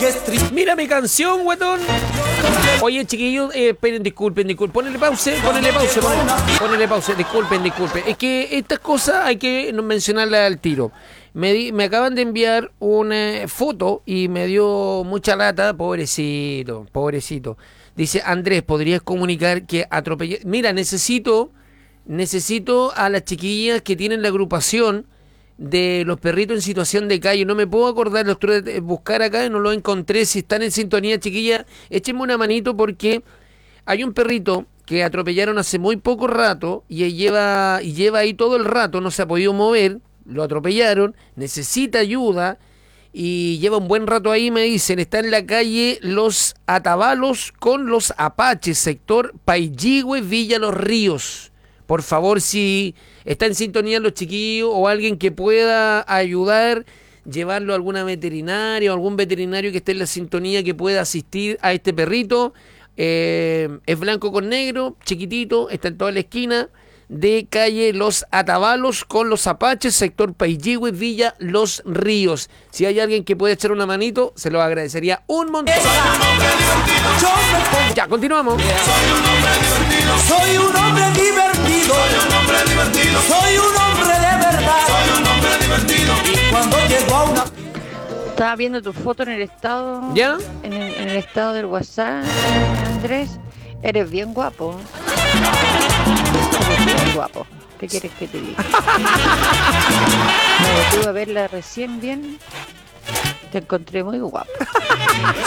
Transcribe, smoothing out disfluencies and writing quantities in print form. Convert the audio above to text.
Mira mi canción, guatón. Oye, chiquillos, esperen, disculpen. Ponele pausa, disculpen. Es que estas cosas hay que mencionarlas al tiro. Me acaban de enviar una foto y me dio mucha lata, pobrecito. Dice, Andrés, ¿podrías comunicar que atropellé? Mira, necesito a las chiquillas que tienen la agrupación de los perritos en situación de calle. No me puedo acordar, los tuve que buscar acá y no lo encontré. Si están en sintonía, chiquillas, échenme una manito porque hay un perrito que atropellaron hace muy poco rato y lleva ahí todo el rato, no se ha podido mover, lo atropellaron, necesita ayuda y lleva un buen rato ahí, me dicen. Está en la calle Los Atabalos con los Apaches, sector Pailligüe, Villa Los Ríos. Por favor, si está en sintonía los chiquillos o alguien que pueda ayudar, llevarlo a alguna veterinaria o algún veterinario que esté en la sintonía que pueda asistir a este perrito. Es blanco con negro, chiquitito, está en toda la esquina de calle Los Atabalos con los Apaches, sector Pailligüe, Villa Los Ríos. Si hay alguien que pueda echar una manito, se lo agradecería un montón. Ya, continuamos. Soy un hombre divertido. Soy un hombre de verdad. Y cuando llego a una... Estaba viendo tu foto en el estado. ¿Ya? En el estado del WhatsApp, Andrés. Eres bien guapo. Eres bien guapo. ¿Qué quieres que te diga? Me detuve a verla recién bien. Te encontré muy guapo.